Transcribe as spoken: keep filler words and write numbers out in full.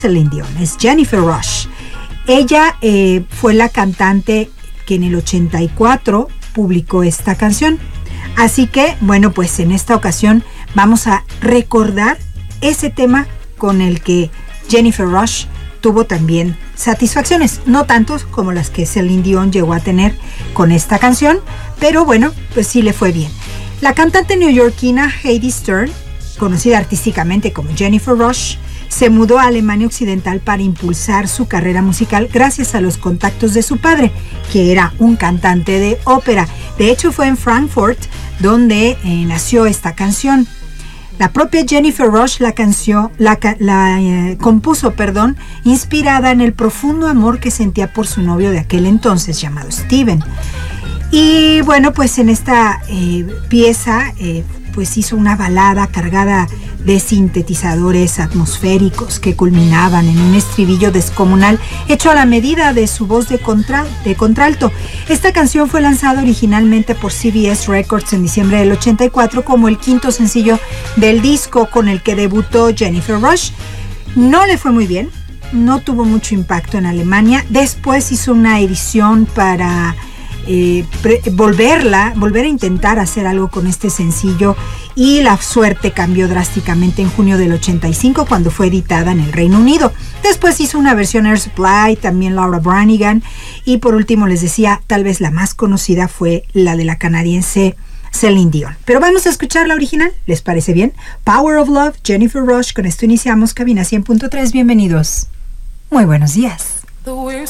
Celine Dion, es Jennifer Rush. Ella eh, fue la cantante que en el ochenta y cuatro publicó esta canción. Así que, bueno, pues en esta ocasión vamos a recordar ese tema con el que Jennifer Rush tuvo también satisfacciones, no tantos como las que Celine Dion llegó a tener con esta canción, pero bueno, pues sí le fue bien. La cantante neoyorquina Heidi Stern, conocida artísticamente como Jennifer Rush, se mudó a Alemania Occidental para impulsar su carrera musical gracias a los contactos de su padre, que era un cantante de ópera. De hecho, fue en Frankfurt donde eh, nació esta canción. La propia Jennifer Rush la, canció, la, la eh, compuso, perdón, inspirada en el profundo amor que sentía por su novio de aquel entonces, llamado Steven. Y bueno, pues en esta eh, pieza eh, pues hizo una balada cargada de sintetizadores atmosféricos que culminaban en un estribillo descomunal hecho a la medida de su voz de, contra, de contralto. Esta canción fue lanzada originalmente por C B S Records en diciembre del ochenta y cuatro como el quinto sencillo del disco con el que debutó Jennifer Rush. No le fue muy bien, no tuvo mucho impacto en Alemania. Después hizo una edición para Eh, pre- volverla, volver a intentar hacer algo con este sencillo, y la suerte cambió drásticamente en junio del ochenta y cinco cuando fue editada en el Reino Unido. Después hizo una versión Air Supply, también Laura Branigan, y por último les decía, tal vez la más conocida fue la de la canadiense Celine Dion. Pero vamos a escuchar la original, ¿les parece bien? Power of Love, Jennifer Rush. Con esto iniciamos Cabina cien punto tres. Bienvenidos. Muy buenos días.